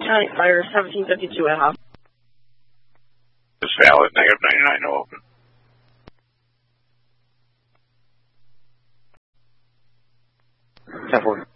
County Fire 1752 at Hoff. It's valid, negative 99, no open. Ten 40.